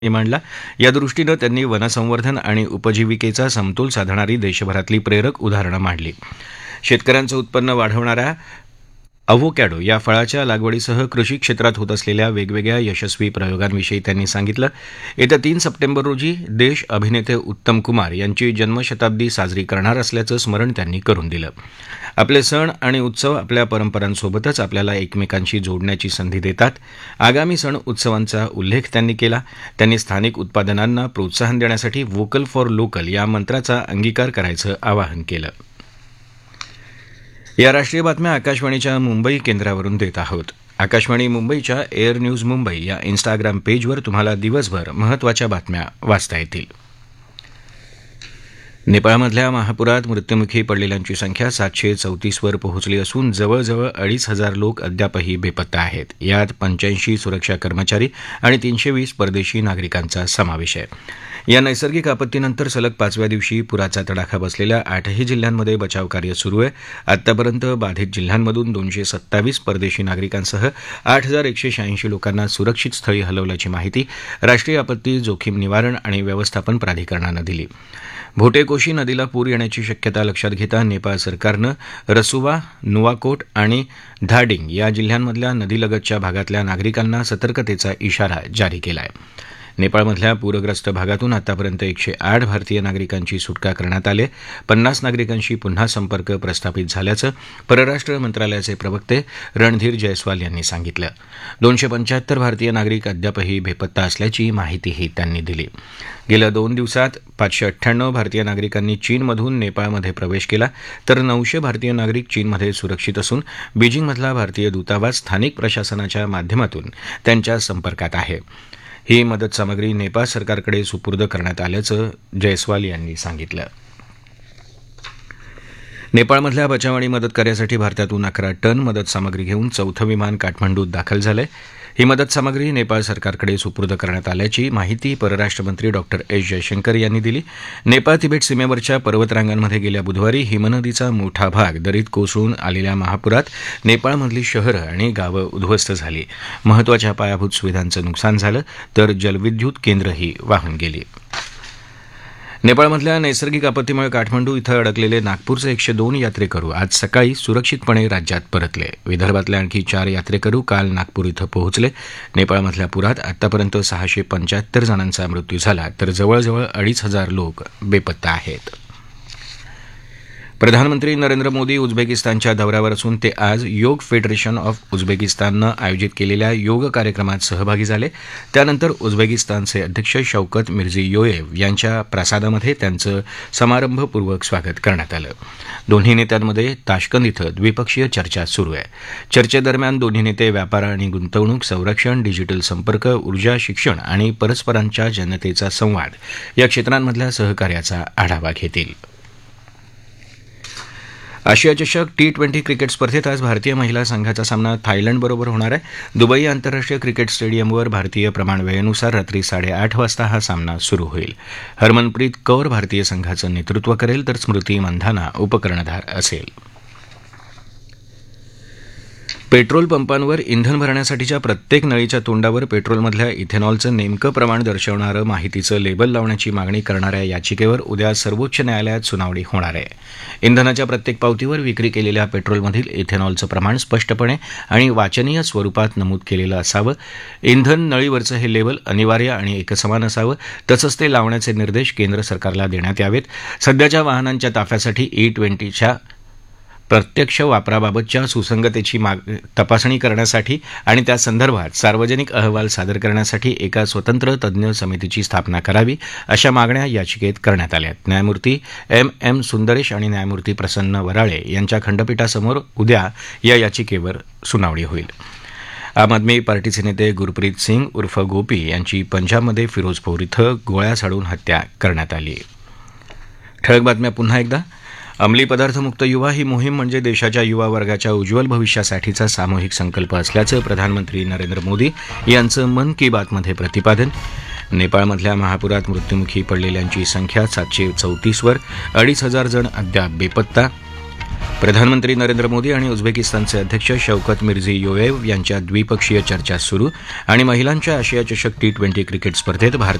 मांडला. या दृष्टीनं त्यांनी वनसंवर्धन आणि उपजीविकेचा समतोल साधणारी देशभरातली प्रेरक उदाहरणं मांडली. शेतकऱ्यांचं उत्पन्न वाढवणाऱ्या अव्होकॅडो या फळाच्या लागवडीसह कृषी क्षेत्रात होत असलेल्या वेगवेगळ्या यशस्वी प्रयोगांविषयी त्यांनी सांगितलं. येत्या 3 सप्टेंबर रोजी देश अभिनेते उत्तम कुमार यांची जन्मशताब्दी साजरी करणार असल्याचं स्मरण त्यांनी करून दिलं. आपले सण आणि उत्सव आपल्या परंपरांसोबतच आपल्याला एकमेकांशी जोडण्याची संधी देतात. आगामी सण उत्सवांचा उल्लेख त्यांनी केला. त्यांनी स्थानिक उत्पादनांना प्रोत्साहन देण्यासाठी व्होकल फॉर लोकल या मंत्राचा अंगीकार करायचं आवाहन केलं. या राष्ट्रीय बातम्या आकाशवाणीच्या मुंबई केंद्रावरून देत आहोत. आकाशवाणी मुंबईच्या एअर न्यूज मुंबई या इन्स्टाग्राम पेजवर तुम्हाला दिवसभर महत्त्वाच्या बातम्या वाचता येतील. नेपाळमधल्या महापुरात मृत्युमुखी पडलेल्यांची संख्या 734 वर पोहोचली असून जवळजवळ 2,500 लोक अद्यापही बेपत्ता आहेत. यात 85 सुरक्षा कर्मचारी आणि 320 परदेशी नागरिकांचा समावेश आहे. या नैसर्गिक आपत्तीनंतर सलग 5व्या दिवशी पुराचा तडाखा बसलेल्या 8ही जिल्ह्यांमध्ये बचावकार्य सुरू आहे. आतापर्यंत बाधित जिल्ह्यांमधून 227 परदेशी नागरिकांसह 8,186 लोकांना सुरक्षित स्थळी हलवल्याची माहिती राष्ट्रीय आपत्ती जोखीम निवारण आणि व्यवस्थापन प्राधिकरणानं दिली. भोटेकोशी नदीला पूर येण्याची शक्यता लक्षात घेता नेपाळ सरकारनं रसुवा, नुवाकोट आणि धाडिंग या जिल्ह्यांमधल्या नदीलगतच्या भागातल्या नागरिकांना सतर्कतेचा इशारा जारी केला आहे. नेपाळमधल्या पूरग्रस्त भागातून आतापर्यंत 108 भारतीय नागरिकांची सुटका करण्यात आली. 50 नागरिकांशी पुन्हा संपर्क प्रस्थापित झाल्याचं परराष्ट्र मंत्रालयाचे प्रवक्ते रणधीर जयस्वाल यांनी सांगितलं. 275 भारतीय नागरिक अद्यापही बेपत्ता असल्याची माहितीही त्यांनी दिली. गेल्या 2 दिवसात 598 भारतीय नागरिकांनी चीनमधून नेपाळमध्ये प्रवेश केला, तर 900 भारतीय नागरिक चीनमध्ये सुरक्षित असून बीजिंगमधला भारतीय दूतावास स्थानिक प्रशासनाच्या माध्यमातून त्यांच्या संपर्कात आहे. ही मदत सामग्री नेपाळ सरकारकडे सुपूर्द करण्यात आल्याचं जयस्वाल यांनी सांगितलं. नेपाळमधल्या बचाव आणि मदत कार्यासाठी भारतातून 11 टन मदत सामग्री घेऊन 4थं विमान काठमांडूत दाखल झालंय. ही मदत सामग्री नेपाळ सरकारकडे सुपूर्द करण्यात आल्याची माहिती परराष्ट्रमंत्री डॉक्टर एस जयशंकर यांनी दिली. नेपाळ तिबेट सीमेवरच्या पर्वतरांगांमध्ये गेल्या बुधवारी हिमनदीचा मोठा भाग दरीत कोसळून आलेल्या महापुरात नेपाळमधली शहरं आणि गावं उद्ध्वस्त झाली. महत्त्वाच्या पायाभूत सुविधांचं नुकसान झालं, तर जलविद्युत केंद्रही वाहून गेली. नेपाळमधल्या नैसर्गिक आपत्तीमुळे काठमांडू इथं अडकलेले नागपूरचे 102 यात्रेकरू आज सकाळी सुरक्षितपणे राज्यात परतले. विदर्भातले आणखी 4 यात्रेकरू काल नागपूर इथं पोहोचले. नेपाळमधल्या पुरात आतापर्यंत 675 जणांचा मृत्यू झाला, तर जवळजवळ 2,500 लोक बेपत्ता आहेत. प्रधानमंत्री नरेंद्र मोदी उझबेकिस्तानच्या दौऱ्यावर असून ते आज योग फेडरेशन ऑफ उझबेकिस्ताननं आयोजित केलेल्या योग कार्यक्रमात सहभागी झाले. त्यानंतर उझबेकिस्तानचे अध्यक्ष शौकत मिर्झियोयेव यांच्या प्रासादामध्ये त्यांचं समारंभपूर्वक स्वागत करण्यात आलं. दोन्ही नेत्यांमध्ये ताश्कंद इथं द्विपक्षीय चर्चा सुरू आहे. चर्चेदरम्यान दोन्ही नेते व्यापार आणि गुंतवणूक, संरक्षण, डिजिटल संपर्क, ऊर्जा, शिक्षण आणि परस्परांच्या जनतेचा संवाद या क्षेत्रांमधल्या सहकार्याचा आढावा घेतील. आशिया चषक T20 क्रिकेट स्पर्धेत आज भारतीय महिला संघाचा सामना थायलंडबरोबर होणार आहे. दुबई आंतरराष्ट्रीय क्रिकेट स्टेडियमवर भारतीय प्रमाण वेळेनुसार रात्री 8:30 वाजता हा सामना सुरू होईल. हरमनप्रीत कौर भारतीय संघाचं नेतृत्व करेल, तर स्मृती मंधाना उपकर्णधार असेल. पेट्रोल पंपांवर इंधन भरण्यासाठीच्या प्रत्येक नळीच्या तोंडावर पेट्रोलमधल्या इथेनॉलचं नेमकं प्रमाण दर्शवणारं माहितीचं लेबल लावण्याची मागणी करणाऱ्या याचिकेवर उद्या सर्वोच्च न्यायालयात सुनावणी होणार आहे. इंधनाच्या प्रत्येक पावतीवर विक्री केलेल्या पेट्रोलमधील इथेनॉलचं प्रमाण स्पष्टपणे आणि वाचनीय स्वरूपात नमूद केलेलं असावं. इंधन नळीवरचं हे लेबल अनिवार्य आणि एकसमान असावं. तसंच ते लावण्याचे निर्देश केंद्र सरकारला देण्यात यावेत. सध्याच्या वाहनांच्या ताफ्यासाठी E20च्या प्रत्यक्ष वापराबाबतच्या सुसंगतेची तपासणी करण्यासाठी आणि त्यासंदर्भात सार्वजनिक अहवाल सादर करण्यासाठी एका स्वतंत्र तज्ज्ञ समितीची स्थापना करावी, अशा मागण्या याचिकेत करण्यात आल्या. न्यायमूर्ती M सुंदरेश आणि न्यायमूर्ती प्रसन्न वराळे यांच्या खंडपीठासमोर उद्या या याचिकेवर सुनावणी होईल. आम आदमी पार्टीचे नेते गुरप्रीत सिंग उर्फ गोपी यांची पंजाबमध्ये फिरोजपूर इथं गोळ्या झाडून हत्या करण्यात आली. ठळक बातम्या पुन्हा एकदा. अंमली पदार्थमुक्त युवा ही मोहीम म्हणजे देशाच्या युवा वर्गाच्या उज्ज्वल भविष्यासाठीचा सामूहिक संकल्प असल्याचं प्रधानमंत्री नरेंद्र मोदी यांचं मन की बातमध्ये प्रतिपादन. नेपाळमधल्या महापुरात मृत्युमुखी पडलेल्यांची संख्या 734 वर, 2,500 जण अद्याप बेपत्ता. प्रधानमंत्री नरेंद्र मोदी आणि उझबेकिस्तानचे अध्यक्ष शौकत मिर्झीयोयेव यांच्यात द्विपक्षीय चर्चा सुरू आणि महिलांच्या आशिया चषक T20 क्रिकेट स्पर्धेत